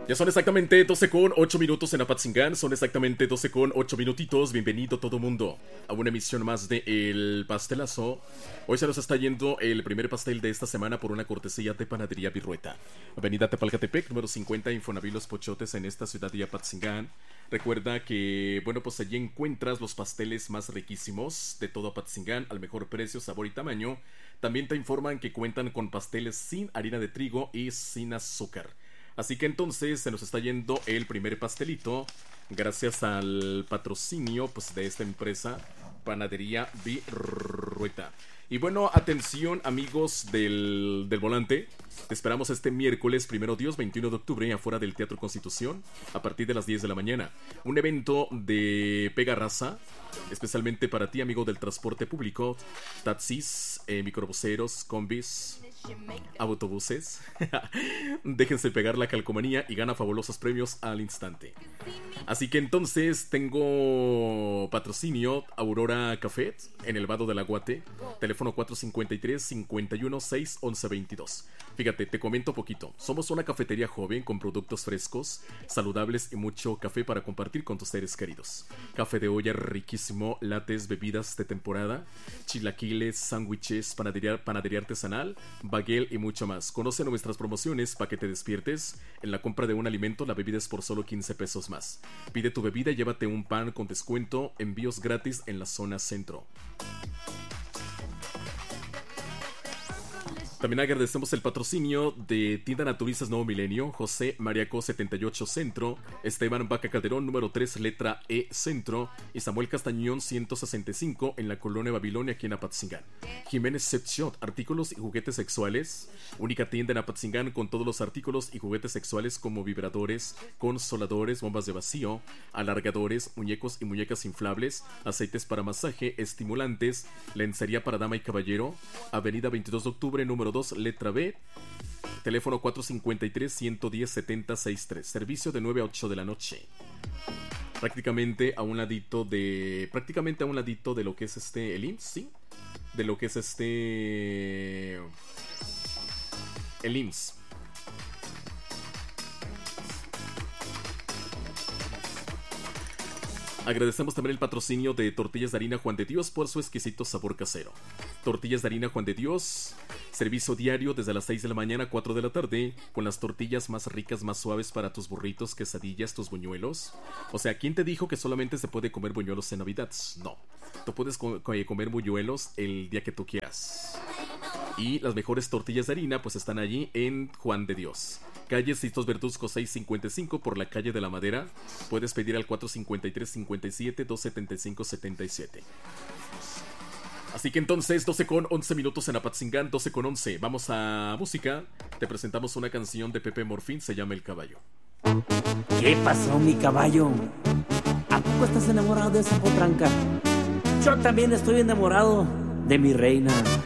Ya son exactamente 12 con 8 minutos en Apatzingán. Son exactamente 12 con 8 minutitos. Bienvenido todo mundo a una emisión más de El Pastelazo. Hoy se nos está yendo el primer pastel de esta semana por una cortesía de Panadería Virrueta. Avenida Tepalcatepec, número 50, Infonavit Los Pochotes, en esta ciudad de Apatzingán. Recuerda que, bueno, pues allí encuentras los pasteles más riquísimos de todo Apatzingán al mejor precio, sabor y tamaño. También te informan que cuentan con pasteles sin harina de trigo y sin azúcar. Así que entonces se nos está yendo el primer pastelito gracias al patrocinio pues, de esta empresa, Panadería Virrueta. Y bueno, atención amigos del volante. Te esperamos este miércoles, primero Dios, 21 de octubre, afuera del Teatro Constitución, a partir de las 10 de la mañana. Un evento de Pega Raza, especialmente para ti, amigo del transporte público, taxis, microbuseros, combis, autobuses. Déjense pegar la calcomanía y gana fabulosos premios al instante. Así que entonces tengo patrocinio Aurora Café en el Vado del Aguate, teléfono 453-51-6-1122. Fíjate, te comento poquito. Somos una cafetería joven con productos frescos, saludables y mucho café para compartir con tus seres queridos. Café de olla riquísimo, lates, bebidas de temporada, chilaquiles, sándwiches, panadería artesanal, baguel y mucho más. Conoce nuestras promociones para que te despiertes. En la compra de un alimento, la bebida es por solo 15 pesos más. Pide tu bebida y llévate un pan con descuento, envíos gratis en la zona centro. También agradecemos el patrocinio de Tienda Naturistas Nuevo Milenio, José Mariaco 78 Centro, Esteban Vaca Calderón número 3 letra E Centro y Samuel Castañón 165 en la colonia Babilonia aquí en Apatzingán. Jiménez Sex Shop, artículos y juguetes sexuales, única tienda en Apatzingán con todos los artículos y juguetes sexuales como vibradores, consoladores, bombas de vacío, alargadores, muñecos y muñecas inflables, aceites para masaje, estimulantes, lencería para dama y caballero, avenida 22 de octubre número 2, letra B, teléfono 453-110-7063, servicio de 9 a 8 de la noche. Prácticamente a un ladito de lo que es el IMSS, ¿sí? De lo que es el IMSS. Agradecemos también el patrocinio de Tortillas de Harina Juan de Dios por su exquisito sabor casero. Tortillas de Harina Juan de Dios, servicio diario desde las 6 de la mañana a 4 de la tarde, con las tortillas más ricas, más suaves para tus burritos, quesadillas, tus buñuelos. O sea, ¿quién te dijo que solamente se puede comer buñuelos en Navidad? No, tú puedes comer buñuelos el día que tú quieras. Y las mejores tortillas de harina pues están allí en Juan de Dios. Calle Sistos Verduzco 655 por la calle de la Madera. Puedes pedir al 453-57-275-77. Así que entonces 12 con 11 minutos en Apatzingán, 12 con 11. Vamos a música. Te presentamos una canción de Pepe Morfín, se llama El Caballo. ¿Qué pasó, mi caballo? ¿A poco estás enamorado de esa potranca? Yo también estoy enamorado de mi reina.